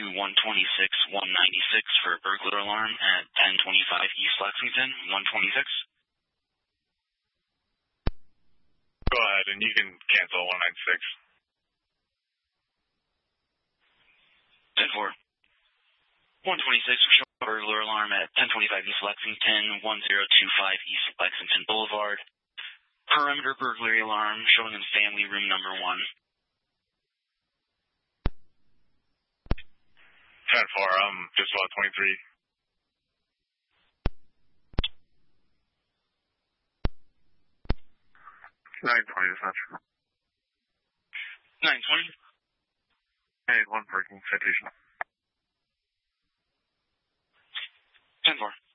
to 126-196 for a burglar alarm at 1025 East Lexington, 126. Go ahead, and you can cancel 196. 10-4. 126 for a burglar alarm at 1025 East Lexington, 1025 East Lexington Boulevard. Perimeter burglary alarm showing in family room number 1. 10-4, just about 23. $920 dispatch. 920. Hey, 1 parking citation. 10-4.